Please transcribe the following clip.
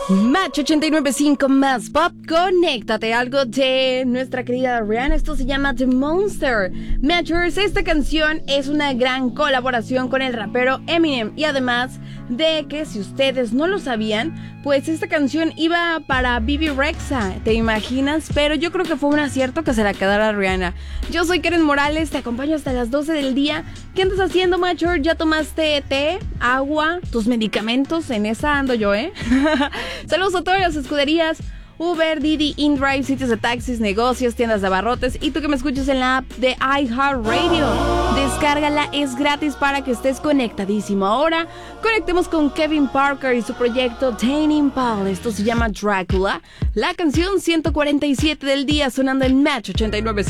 Match 89.5 más pop, conéctate, algo de nuestra querida Rihanna. Esto se llama The Monster. Matchers, esta canción es una gran colaboración con el rapero Eminem. Y además de que, si ustedes no lo sabían, pues esta canción iba para Bibi Rexha, ¿te imaginas? Pero yo creo que fue un acierto que se la quedara Rihanna. Yo soy Karen Morales, te acompaño hasta las 12 del día. ¿Qué andas haciendo, Matcher? ¿Ya tomaste té, agua, tus medicamentos? En esa ando yo, ¿eh? Saludos a todas las escuderías Uber, Didi, InDrive, sitios de taxis, negocios, tiendas de abarrotes y tú que me escuchas en la app de iHeartRadio. Descárgala, es gratis para que estés conectadísimo. Ahora conectemos con Kevin Parker y su proyecto Tame Impala. Esto se llama Drácula. La canción 147 del día sonando en Match 89.